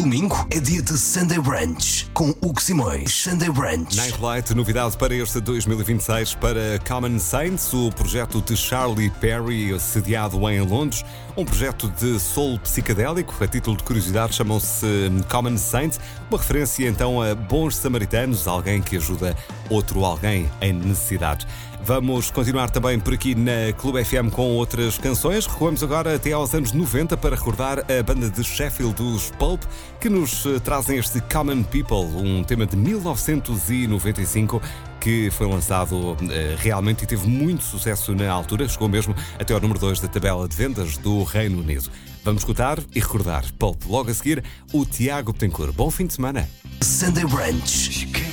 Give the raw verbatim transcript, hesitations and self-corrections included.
domingo é dia de Sunday Brunch com Hugo Simões. Sunday Brunch. Nightlight, novidade para este dois mil e vinte e seis para Common Saints, o projeto de Charlie Perry, sediado em Londres. Um projeto de soul psicadélico, a título de curiosidade chamam-se Common Saints, uma referência então a bons samaritanos, alguém que ajuda outro alguém em necessidade. Vamos continuar também por aqui na Clube F M com outras canções. Recuamos agora até aos anos noventa para recordar a banda de Sheffield dos Pulp, que nos trazem este Common People, um tema de mil novecentos e noventa e cinco que foi lançado uh, realmente e teve muito sucesso na altura, chegou mesmo até ao número dois da tabela de vendas do Reino Unido. Vamos escutar e recordar Pulp. Logo a seguir, o Tiago Betancourt. Bom fim de semana. Sunday Brunch.